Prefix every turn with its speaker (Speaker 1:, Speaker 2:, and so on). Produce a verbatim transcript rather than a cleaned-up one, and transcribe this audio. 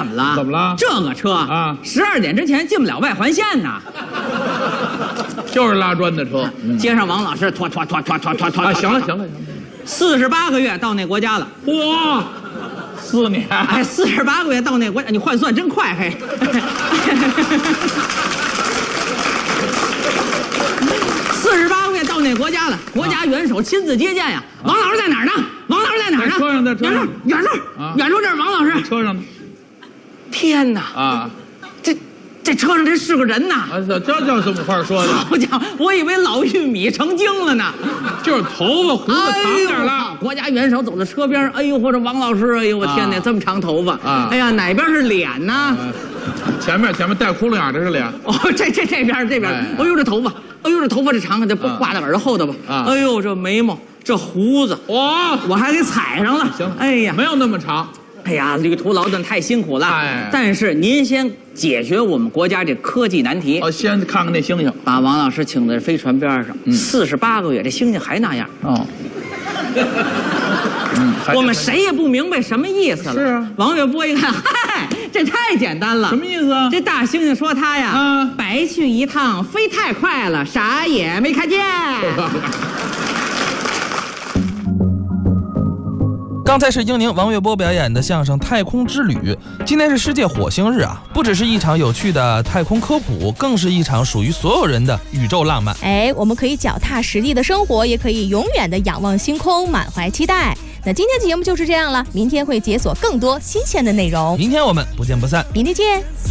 Speaker 1: 怎么了？
Speaker 2: 怎么了？
Speaker 1: 这个车
Speaker 2: 啊，
Speaker 1: 十二点之前进不了外环线呐。
Speaker 2: 就是拉砖的车。
Speaker 1: 嗯、街上王老师拖拖拖拖拖拖拖。
Speaker 2: 啊，行了行了行了，
Speaker 1: 四十八个月到那国家了。
Speaker 2: 嚯，四年。
Speaker 1: 哎，四十八个月到那国家，你换算真快嘿。四十八个月到那国家了，国家元首亲自接见呀。啊、王老师在哪儿呢？王老师在哪儿呢？
Speaker 2: 在车上，在车上。
Speaker 1: 远处，远处，这是王老师。
Speaker 2: 车上呢。
Speaker 1: 天哪！
Speaker 2: 啊，
Speaker 1: 这这车上这是个人呐！
Speaker 2: 啊，这这叫什么话说的？
Speaker 1: 好家伙，我以为老玉米成精了呢。
Speaker 2: 就是头发胡子长点了。
Speaker 1: 哎、国家元首走到车边，哎呦，或者王老师，哎呦，我天哪，啊、这么长头发啊！哎呀，哪边是脸呢？啊、
Speaker 2: 前面前面带窟窿眼，这是脸。
Speaker 1: 哦，这这这边这边，哎呦，这头发，哎呦，这头发这长，这挂在耳朵后头吧？啊，哎呦，这眉毛，这胡子，哇，我还给踩上了。
Speaker 2: 行，
Speaker 1: 哎呀，
Speaker 2: 没有那么长。
Speaker 1: 哎呀，旅途劳顿太辛苦了。哎，但是您先解决我们国家这科技难题。
Speaker 2: 哦，先看看那星星，
Speaker 1: 把王老师请在飞船边上，四十八个月，这星星还那样。哦。嗯，我们谁也不明白什么意思了。
Speaker 2: 是啊。
Speaker 1: 王月波一看，嗨，这太简单了。
Speaker 2: 什么意思啊？
Speaker 1: 这大猩猩说他呀，啊，白去一趟，飞太快了，啥也没看见。
Speaker 3: 刚才是英宁、王月波表演的相声《太空之旅》。今天是世界火星日啊，不只是一场有趣的太空科普，更是一场属于所有人的宇宙浪漫。
Speaker 4: 哎，我们可以脚踏实地的生活，也可以永远的仰望星空，满怀期待。那今天的节目就是这样了，明天会解锁更多新鲜的内容。
Speaker 3: 明天我们不见不散，
Speaker 4: 明天见。